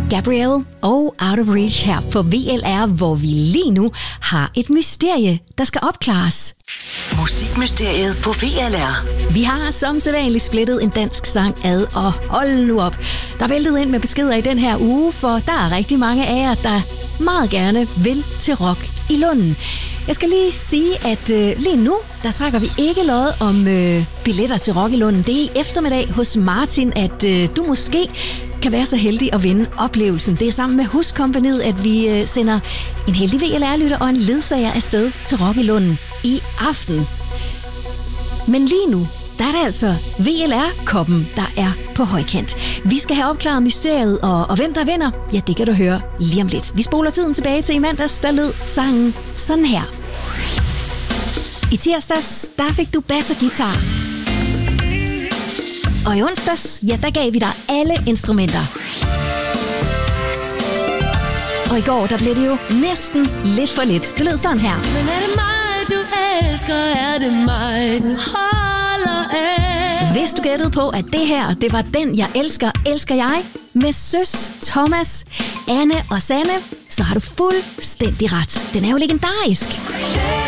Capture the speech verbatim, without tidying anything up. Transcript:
Gabrielle og Out of Reach her på V L R, hvor vi lige nu har et mysterie, der skal opklares. Musikmysteriet på V L R. Vi har som sædvanligt splittet en dansk sang ad, og hold nu op. Der væltede ind med beskeder i den her uge, for der er rigtig mange af jer, der meget gerne vil til Rock i Lunden. Jeg skal lige sige, at øh, lige nu, der trækker vi ikke lod om øh, billetter til Rock i Lunden. Det er i eftermiddag hos Martin, at øh, du måske kan være så heldig at vinde oplevelsen. Det er sammen med Huskompagniet, at vi øh, sender en heldig V L R-lytter og en ledsager afsted til Rock i Lunden i aften. Men lige nu, der er det altså V L R-koppen, der er på højkant. Vi skal have opklaret mysteriet, og, og hvem der vinder, ja, det kan du høre lige om lidt. Vi spoler tiden tilbage til i mandags, der lød sangen sådan her. I tirsdags, der fik du bas og guitar. Og i onsdags, ja, der gav vi dig alle instrumenter. Og i går, der blev det jo næsten lidt for lidt. Det lød sådan her. Men er det mig, du elsker, er det mig, du holder af? Hvis du gættede på, at det her, det var den, jeg elsker, elsker jeg, med Søs, Thomas, Anne og Sanne, så har du fuldstændig ret. Den er jo legendarisk.